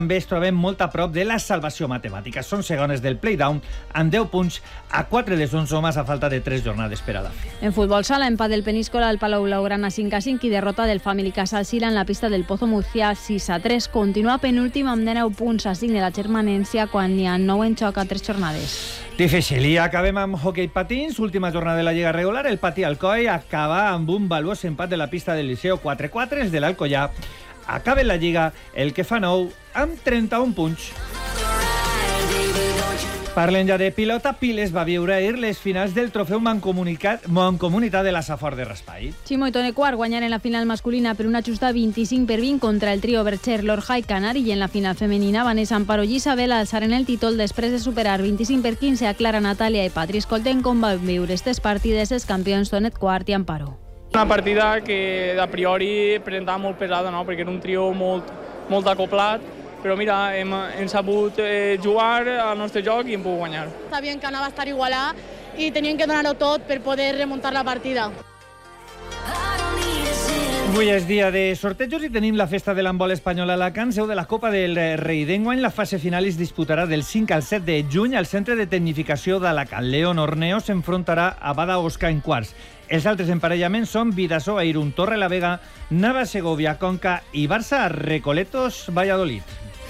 També es trobem molt a prop de la salvació matemàtica. Són segones del playdown amb 10 punts a 4 de 11 homes a falta de 3 jornades per a la fi. En futbol sala, empat del Peníscola al Palau Blaugrana 5-5 i derrota del Family Casa al Sila en la pista del Pozo Murcia 6-3. Continua penúltim amb 19 punts a 5 de la Germanència quan n'hi ha 9 en xoc a 3 jornades. Difícil. I acabem amb hoquei patins. Última jornada de la Lliga regular. El Patí Alcoi acaba amb un valuós empat de la pista del Liceu 4-4. Els de l'Alcoià acaben la Lliga el que fa 9 amb 31 punts. Parlem ja de pilota. Piles va viure ahir les finals del trofeu Mancomunitat de la Safor de Raspai. Ximo i Tone Quart guanyaren la final masculina per una justa 25-20 contra el trio Bercher, Lorja i Canari, i en la final femenina Vanessa Amparo i Isabel alçaren el títol després de superar 25-15 a Clara Natàlia i Patri. Escolten com van viure aquestes partides els campions Tonet Quart i Amparo. Una partida que a priori presentava molt pesada, no? Perquè era un trio molt acoplat, però mira, hem sabut jugar al nostre joc i hem pogut guanyar. Sabien que anava a estar igualat i tenien que donar-ho tot per poder remuntar la partida. Avui és dia de sortejos i tenim la festa de l'handbol espanyol a Alacant, seu de la Copa del Rei. D'enguany la fase final es disputarà del 5 al 7 de juny al Centre de Tecnificació d'Alacant. León Orneo s'enfrontarà a Bada Osca en quarts. Els altres emparellaments són Bidasoa a Irún, Torre la Vega, Nava Segovia, Conca i Barça Recoletos Valladolid.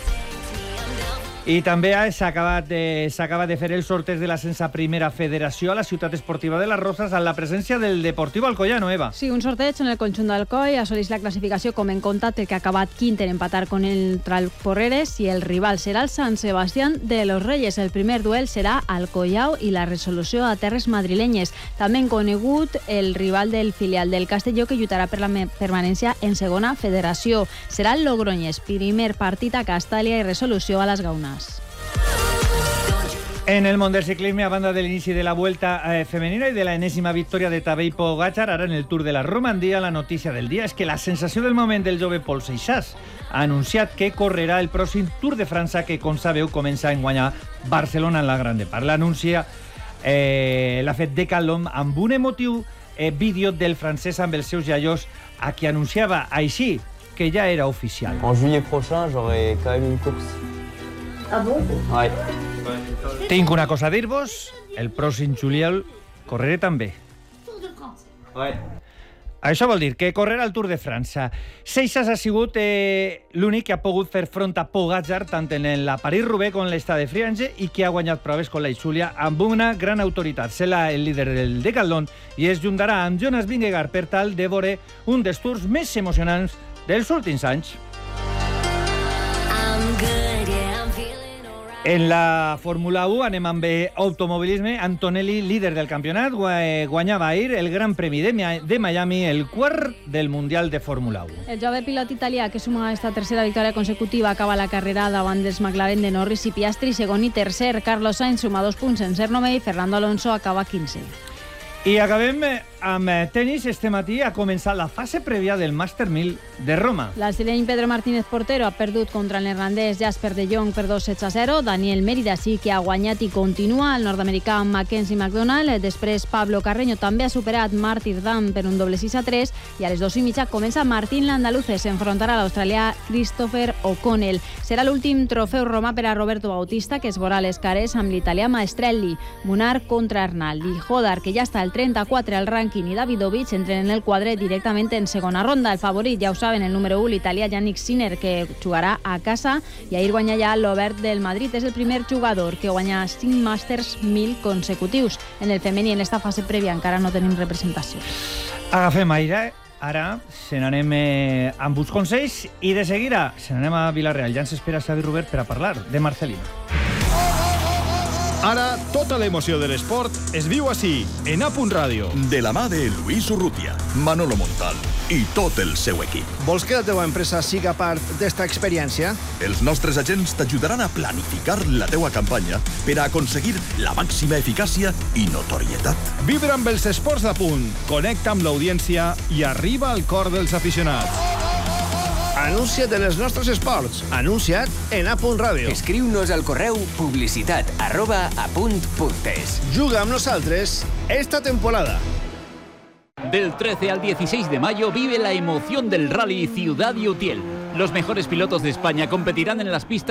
I també s'acaba de fer el sorteig de l'ascens a Primera Federació a la ciutat esportiva de les Roses amb la presència del Deportivo Alcoyano, Eva. Sí, un sorteig en el conjunt d'Alcoi assoleix la classificació com en comptat el que ha acabat quint en empatar con el Porreres i el rival serà el San Sebastián de los Reyes. El primer duel serà Alcoyao i la resolució a terres madrilenyes. També en conegut el rival del filial del Castelló que lluitarà per la permanència en Segona Federació. Serà el Logroñés, primer partit a Castàlia i resolució a les Gaunes. En el món del ciclisme, a banda de l'inici de la Vuelta femenina i de la enèsima victòria de Tadej Pogačar, ara en el Tour de la Romandia, la notícia del dia és que la sensació del moment del jove Paul Seixas ha anunciat que correrà el pròxim Tour de França que, com sabeu, comença a enguanyar Barcelona en la Gran Depart. L'anunci l'ha fet Decathlon amb un emotiu vídeo del francès amb els seus iaios a qui anunciava així que ja era oficial. En juillet prochain, j'aurai quand même une course. Ah bon? Ouais. Tinc una cosa a dir-vos, el pròxim juliol correré també. Tour de France. Ouais. Això vol dir que correrà el Tour de França. Seixas ha sigut l'únic que ha pogut fer front a Pogačar tant en la París-Roubaix com l'Estade de Friange i que ha guanyat proves com la Ixúlia amb una gran autoritat. Serà el líder del Decathlon i es juntarà amb Jonas Vingegaard per tal de veure un dels tours més emocionants dels últims anys. En la Fórmula 1 anem amb automobilisme. Antonelli, líder del campionat, guanyava ahir el Gran Premi de Miami, el quart del Mundial de Fórmula 1. El jove pilot italià que suma esta tercera victòria consecutiva acaba la carrera davant dels McLaren de Norris i Piastri, segon i tercer. Carlos Sainz suma 2 punts en ser novè i Fernando Alonso acaba 15. I acabem amb tenis. Este matí ha començat la fase prèvia del Master 1000 de Roma. L'alzireny Pedro Martínez Portero ha perdut contra el neerlandès Jasper de Jong per 2-7-0. Daniel Mérida sí que ha guanyat i continua. El nord-americà Mackenzie McDonald. Després Pablo Carreño també ha superat Martyr Dam per un doble 6-3. I a les 2:30 comença Martín Landaluce. S'enfrontarà a l'australià Christopher O'Connell. Serà l'últim trofeu Roma per a Roberto Bautista, que es veurà les cares amb l'italià Maestrelli. Munar contra Arnaldi. Hodar, que ja està al 34 al rànquing, i Davidovich entren en el quadre directament en segona ronda. El favorit, ja ho saben, el número 1, l'italià Yannick Sinner, que jugarà a casa, i ahir guanya ja l'Obert del Madrid. És el primer jugador que guanya 5 Masters 1000 consecutius. En el femení, en esta fase prèvia, encara no tenim representació. Agafem aire. Ara se n'anem amb uns consells i de seguida se n'anem a Vilareal. Ja ens espera Xavi Robert per a parlar de Marcelino. Ara, tota l'emoció de l'esport es viu així, en A.Punt Ràdio. De la mà de Luis Urrutia, Manolo Montal i tot el seu equip. Vols que la teva empresa siga part d'esta experiència? Els nostres agents t'ajudaran a planificar la teua campanya per a aconseguir la màxima eficàcia i notorietat. Vibra amb els esports d'Apunt, connecta amb l'audiència i arriba al cor dels aficionats. Anuncia't en els nostres esports. Anuncia't en A.Punt Ràdio. Escriu-nos al correu publicitat@apunt.es. Juga amb nosaltres esta temporada. Del 13 al 16 de mayo vive la emoción del Rally Ciudad y Utiel. Los mejores pilotos de España competirán en las pistas